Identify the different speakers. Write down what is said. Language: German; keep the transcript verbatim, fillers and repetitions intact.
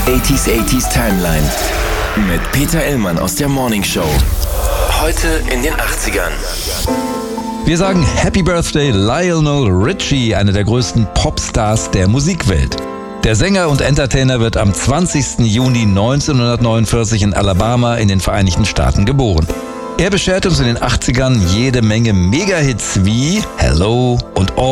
Speaker 1: achtziger achtziger Timeline mit Peter Illmann aus der Morning Show. Heute in den achtzigern.
Speaker 2: Wir sagen Happy Birthday Lionel Richie, einer der größten Popstars der Musikwelt. Der Sänger und Entertainer wird am zwanzigsten Juni neunzehnhundertneunundvierzig in Alabama in den Vereinigten Staaten geboren. Er bescherte uns in den achtzigern jede Menge Mega-Hits wie Hello und All